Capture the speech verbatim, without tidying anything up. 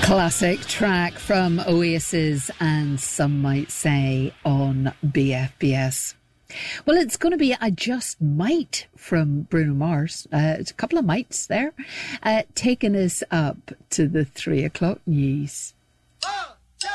Classic track from Oasis and Some Might Say on B F B S. Well, it's going to be I Just Might from Bruno Mars. Uh, it's a couple of mights there. Uh, taking us up to the three o'clock news. One,